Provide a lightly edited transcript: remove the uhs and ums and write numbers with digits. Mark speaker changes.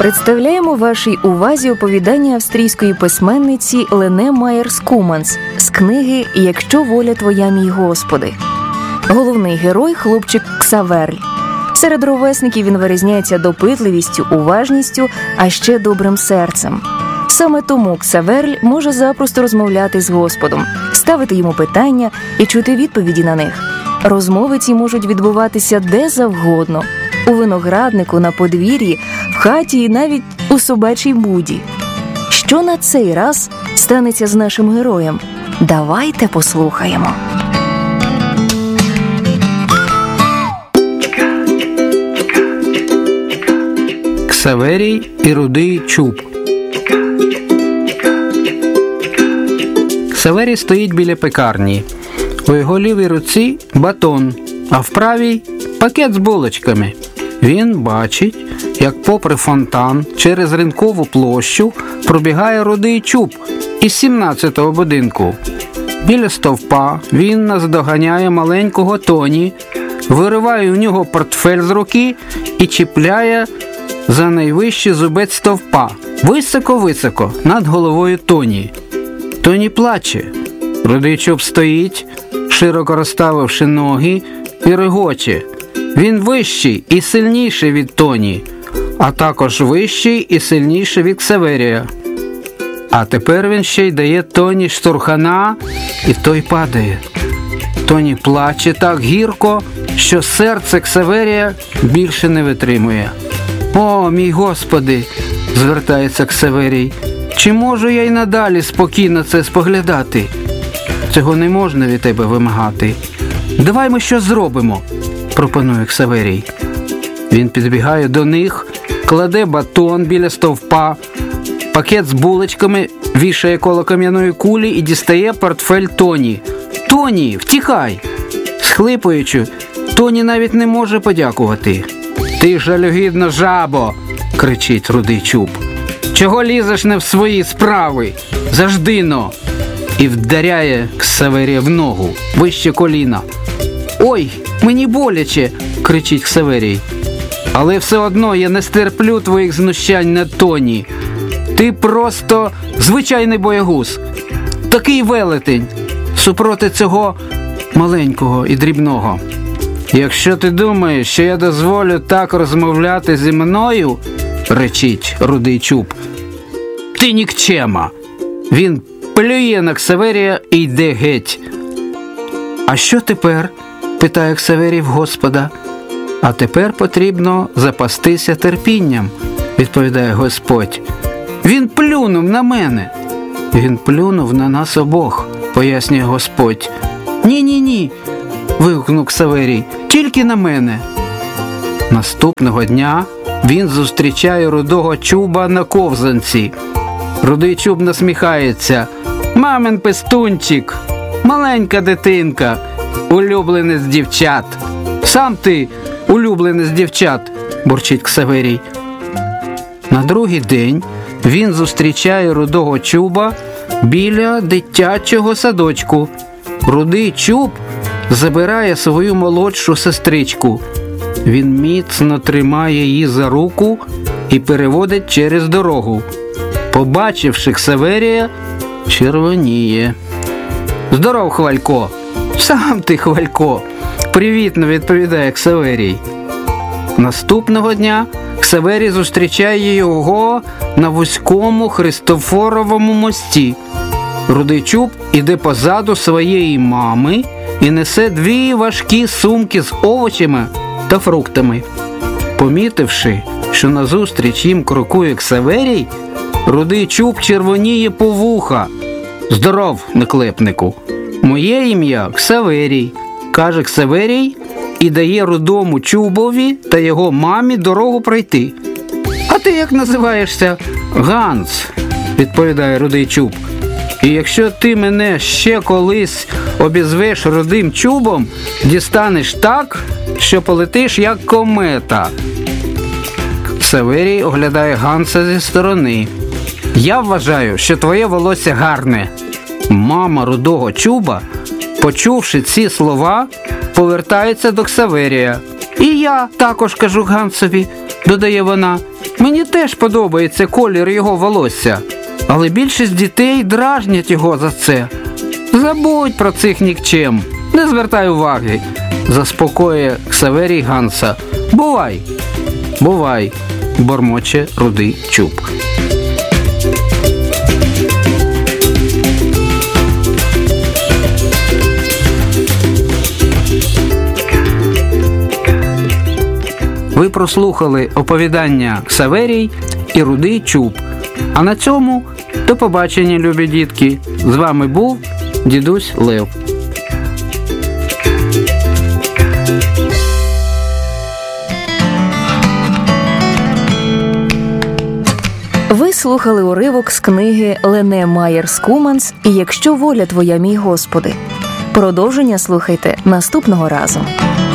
Speaker 1: Представляємо вашій увазі оповідання австрійської письменниці Лене Майєр-Скуманс з книги «Якщо воля твоя, мій Господи». Головний герой – хлопчик Ксаверль. Серед ровесників він вирізняється допитливістю, уважністю, а ще добрим серцем. Саме тому Ксаверль може запросто розмовляти з Господом, ставити йому питання і чути відповіді на них. Розмови ці можуть відбуватися де завгодно – у винограднику, на подвір'ї, в хаті і навіть у собачій буді. Що на цей раз станеться з нашим героєм? Давайте послухаємо.
Speaker 2: Ксаверій і рудий чуб. Ксаверій стоїть біля пекарні. У його лівій руці батон, а в правій – пакет з булочками. Він бачить, як попри фонтан через ринкову площу пробігає рудий чуб із 17-го будинку. Біля стовпа він наздоганяє маленького Тоні, вириває у нього портфель з руки і чіпляє за найвищий зубець стовпа, високо-високо, над головою Тоні. Тоні плаче. Рудий чуб стоїть, широко розставивши ноги, і регоче. Він вищий і сильніший від Тоні, а також вищий і сильніший від Ксаверія. А тепер він ще й дає Тоні штурхана, і той падає. Тоні плаче так гірко, що серце Ксаверія більше не витримує. «О, мій Господи!» – звертається Ксаверій. «Чи можу я й надалі спокійно це споглядати? Цього не можна від тебе вимагати. Давай ми щось зробимо», – пропонує Ксаверій. Він підбігає до них, кладе батон біля стовпа, пакет з булочками вішає коло кам'яної кулі і дістає портфель Тоні. «Тоні, втікай!» Схлипуючи, Тоні навіть не може подякувати. «Ти жалюгідна жабо!» – кричить рудий чуб. «Чого лізеш не в свої справи? Заждино!» І вдаряє Ксаверія в ногу, вище коліна. «Ой, мені боляче!» – кричить Ксаверій. «Але все одно я не стерплю твоїх знущань над Тоні. Ти просто звичайний боягуз, такий велетень, супроти цього маленького і дрібного. Якщо ти думаєш, що я дозволю так розмовляти зі мною, – речить рудий чуб, – ти нікчема!» Він плює на Ксаверія і йде геть. «А що тепер?» – питає Ксаверій в Господа. «А тепер потрібно запастися терпінням», – відповідає Господь. «Він плюнув на мене». «Він плюнув на нас обох», – пояснює Господь. «Ні-ні-ні», – вигукнув Ксаверій, – «тільки на мене». Наступного дня він зустрічає рудого чуба на ковзанці. Рудий чуб насміхається. «Мамин пестунчик, маленька дитинка, улюбленець дівчат». «Сам ти улюбленець дівчат», – бурчить Ксаверій. На другий день він зустрічає рудого чуба біля дитячого садочку. Рудий чуб забирає свою молодшу сестричку. Він міцно тримає її за руку і переводить через дорогу. Побачивши Ксаверія, червоніє. «Здоров, Хвалько!» «Сам ти, Хвалько!» – привітно відповідає Ксаверій. Наступного дня Ксаверій зустрічає його на вузькому Христофоровому мості. Рудий чуб іде позаду своєї мами і несе 2 важкі сумки з овочами та фруктами. Помітивши, що назустріч їм крокує Ксаверій, рудий чуб червоніє по вуха. «Здоров, наклепнику! Моє ім'я Ксаверій», – каже Ксаверій і дає рудому чубові та його мамі дорогу пройти. «А ти як називаєшся?» «Ганс», – відповідає рудий чуб. «І якщо ти мене ще колись обізвеш рудим чубом, дістанеш так, що полетиш як комета». Ксаверій оглядає Ганса зі сторони. «Я вважаю, що твоє волосся гарне». Мама рудого чуба, почувши ці слова, повертається до Ксаверія. І я також кажу Гансові, додає вона. Мені теж подобається колір його волосся, але більшість дітей дражнять його за це. Забудь про цих нікчем, не звертай уваги, заспокоює Ксаверій Ганса. Бувай, бувай, бормоче Рудий Чуб. Ви прослухали оповідання Ксаверій і Рудий Чуб. А на цьому до побачення, любі дітки. З вами був дідусь Лев.
Speaker 1: Ви слухали уривок з книги Лене Майерс Куманс «І якщо воля твоя, мій Господи». Продовження слухайте наступного разу.